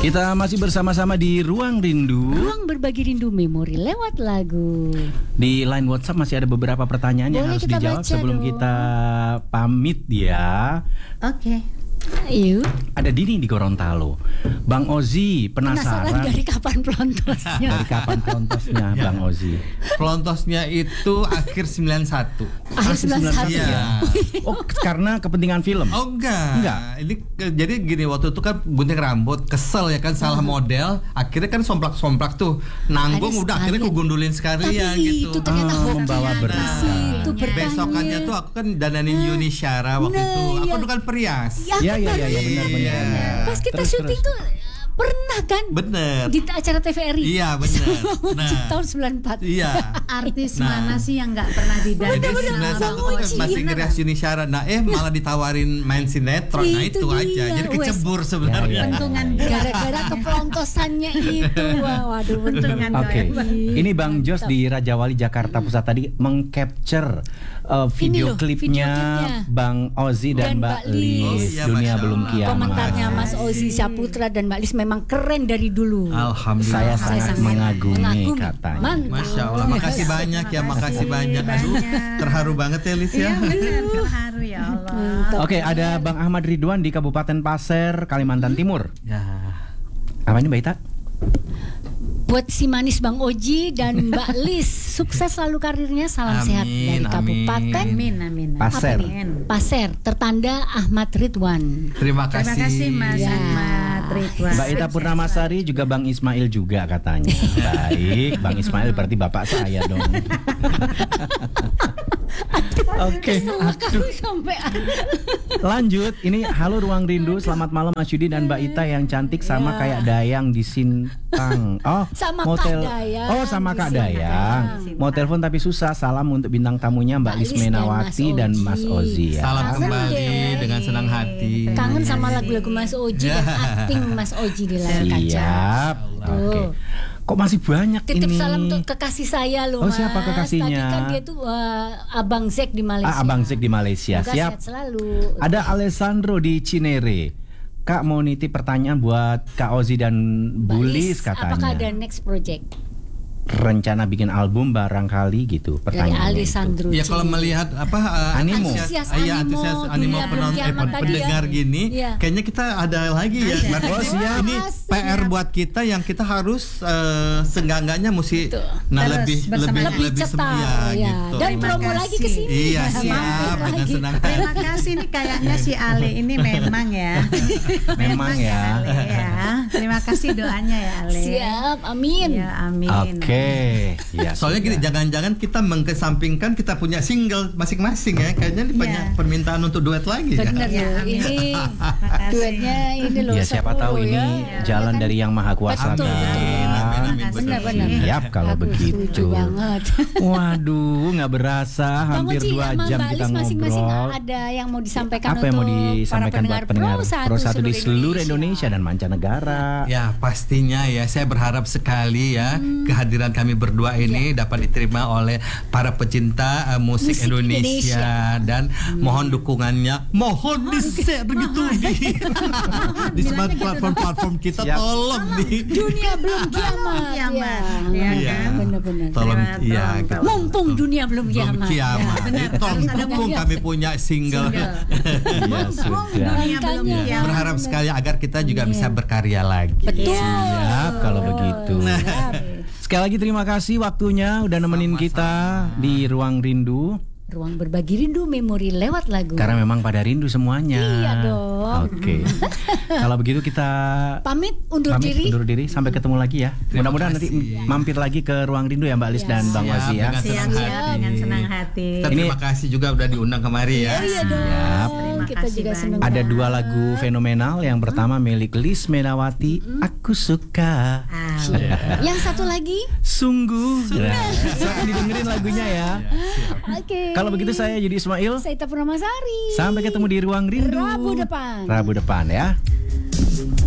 Kita masih bersama-sama di Ruang Rindu. Ruang berbagi rindu memori lewat lagu. Di line WhatsApp masih ada beberapa pertanyaan yang Boleh harus kita dijawab baca sebelum dong. kita pamit ya. Oke. Yuk. Ada Dini di Gorontalo. Bang Ozi penasaran dari kapan pelontosnya? dari kapan pelontosnya Bang Ozi? Pelontosnya itu akhir 91. Akhir 91 Iya. ya. Oh, karena kepentingan film. Oh enggak. Enggak. Ini jadi gini, waktu itu kan gunting rambut, kesel ya kan, salah model, akhirnya kan somplak-somplak tuh. Nanggung Ada udah akhirnya sekalian. aku gundulin sekalian Tapi gitu. itu ternyata hoki membawa ada berkah. di situ berkahnya. Besokannya tuh aku kan dananin Yuni Syara waktu Nah, itu. Aku iya. tuh kan perias. Iya benar. Iya. Pas kita Terus, syuting tuh pernah kan? Bener. Di acara TVRI. Iya bener. Nah, Tahun 94. iya. Artis Nah. mana sih yang nggak pernah Jadi didandanin? 91 tuh kan masih ngerias Yuni Syara. Nah malah ditawarin main sinetron. Nah Itu itu aja. dia, Jadi kecebur sebenarnya. Ya. Pentungan Gara-gara kepelontosannya itu. Waduh, Pentungan Oke, goyang. ini Bang Jos di Raja Wali Jakarta Pusat tadi mengcapture video loh, klipnya video klipnya. Bang Ozi dan Mbak Lis. Oh, iya, Dunia Masya belum Allah. kiamat. Komentarnya Mas Ozi Saputra dan Mbak Lis memang keren dari dulu. Alhamdulillah. Saya sangat mengagumi mengagumi. katanya. Mantap. Masya Allah, makasih banyak ya, makasih banyak. Aduh, terharu banget ya Lis ya. Iya benar, terharu ya Allah. Mantap. Oke, ada Bang Ahmad Ridwan di Kabupaten Pasir, Kalimantan Timur. Ya. Apa ini Mbak Ita? Buat si manis Bang Oji dan Mbak Lis, sukses selalu karirnya. Salam Amin, sehat dari amin. Kabupaten Amin. Pasir. Amin. Pasir. Tertanda Ahmad Ridwan. Terima Terima kasih Mas Ya. Ahmad Ridwan. Mbak Ita Purnamasari juga Bang Ismail juga katanya. Baik, Bang Ismail berarti bapak saya dong. Oke, Kalau sampai lanjut. Ini halo Ruang Rindu, selamat malam Mas Yudi dan Mbak Ita yang cantik sama Ya. kayak Dayang di Sintang. Oh, Sama mau Kak tel- Dayang Oh, sama di Kak Sintang. Dayang. Mau telepon tapi susah. Salam untuk bintang tamunya Mbak Lis Menawati dan Mas Ozi ya. Salam Kangen kembali deh. dengan senang hati. kangen sama lagu-lagu Mas Oji dan akting Mas Oji di layar kaca. Siap. Oke. Tuh. Kok masih banyak Titip ini? salam untuk kekasih saya loh Oh, Mas. siapa kekasihnya? Tadi kan dia tuh Abang Zek di Malaysia. Abang Zik di Malaysia. Semoga Siap. sehat selalu. Ada Alessandro di Cinere. Kak mau nitip pertanyaan buat Kak Ozi dan Bulis katanya. Apakah ada next project Rencana bikin album barangkali gitu dari pertanyaannya itu. Alessandro? Ya kalau melihat Animo. Antusias antusias animo dunia penonton belum kiamat tadi pendengar ya. gini, Iya. kayaknya kita ada lagi ya. Berarti Oh, siap. Ini PR buat kita yang kita harus seenggak-enggaknya mesti Betul. lebih bersama- lebih cetar ya, ya. gitu. Dan Terima promo kasih. lagi ke sini. Iya, Mampir siap dengan lagi. senang Terima hati. kasih nih kayaknya si Ale ini memang ya. Memang ya. Ale ya. Terima kasih doanya ya Ale. Siap, amin. Ya amin. Oke. Ya, Soalnya gini, sudah. jangan-jangan kita mengkesampingkan kita punya single masing-masing ya. Kayaknya ini banyak Iya. permintaan untuk duet lagi Benar ya. ya. amin. Ini Makasih. duetnya ini loh. Ya siapa 10 tahu ini ya. jalan Ya kan? dari Yang Maha Kuasa. Betul, kan? Amin. Benar-benar. Siap kalau Aku begitu. setuju banget. Waduh, nggak berasa hampir Bang Oji, 2 sama jam Mbak kita Lis masing-masing ngobrol. ada yang mau disampaikan Apa yang mau untuk disampaikan para buat pendengar Pro 1 di seluruh Indonesia dan mancanegara? Ya pastinya ya, saya berharap sekali ya kehadiran kami berdua ini dapat diterima oleh para pecinta musik Musik Indonesia, dan mohon dukungannya, mohon di share gitu di semua platform kita. Siap. Tolong nih, Dunia belum kiamat. Kiamat, Ya, ya kan? Benar-benar. tolong ya Tolong. gitu. Mumpung dunia belum Belum kiamat. kiamat. Ya, benar. Tolong Harus ada dukung kami punya single. Ya sudah. Dunia belum Makanya. kiamat. Berharap sekali agar kita juga bisa berkarya lagi. Betul. Siap kalau begitu. Sekali lagi terima kasih waktunya udah nemenin kita di Ruang Rindu. Ruang berbagi rindu memori lewat lagu. Karena memang pada rindu semuanya. Iya dong. Oke. Kalau begitu kita Pamit undur diri. undur diri. Sampai ketemu lagi ya. Terima Mudah-mudahan nanti kasih. mampir lagi ke Ruang Rindu ya Mbak Lis dan Bang Siap, Wazi ya. dengan senang Siap-siap hati. dengan senang hati. Terima kasih juga udah diundang kemari ya. Iya dong. Siap. Kita kasih juga banyak. senang. Ada 2 lagu fenomenal. Yang pertama milik Lis Menawati, Aku Suka. Yang satu lagi. Sungguh. Nah, silahkan didengerin lagunya ya. Oke. Kalau begitu saya Yudi Ismail. Saya Ita Purnamasari. Sampai ketemu di Ruang Rindu Rabu depan. Rabu depan ya.